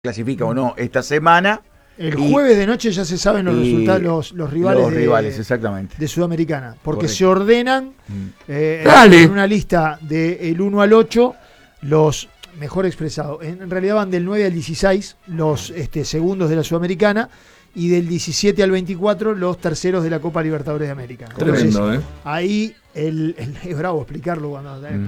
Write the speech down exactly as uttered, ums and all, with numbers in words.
clasifica o no esta semana. El y, jueves de noche ya se saben los resultados, los, los rivales, los de, rivales exactamente. de Sudamericana, porque Correcto. se ordenan mm. eh, Dale. en una lista del uno al ocho, los, mejor expresado, en realidad van del nueve al dieciséis los este, segundos de la Sudamericana, y del diecisiete al veinticuatro los terceros de la Copa Libertadores de América. Tremendo, Entonces, ¿eh? ahí el, el, es bravo explicarlo cuando... Mm.